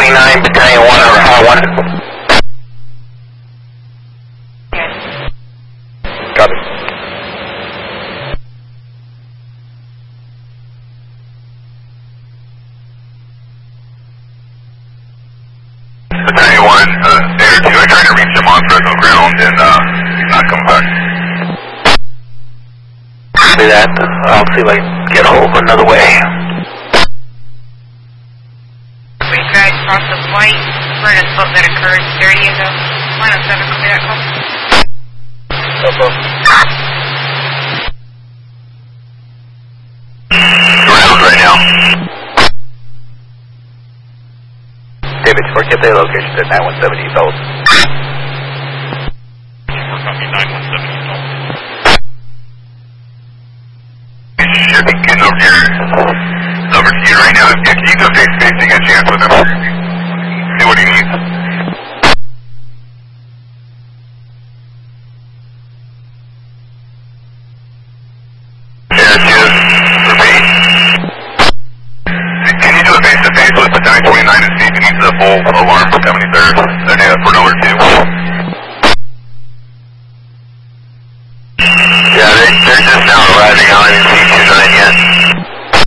29, Battalion 1 over High 1. Copy. Battalion 1, Air 2, I tried to reach him on Fresno ground and he's not coming back. Do that. I'll see if I can get a hold of another way. We tried across the flight for an assault that occurred 30 ago. 107, copy that call. Ground right now. David, or get their location at 917 East Old. Copy 917 East Old. Should be getting over here. Over to you right now. If you go face to face, you get a chance with him. See what he needs. Air 2, repeat. Can you do a face to face with Battalion 29 and see if he needs a full alarm for coming third? For number 2. Yeah, they're just now arriving. I don't even see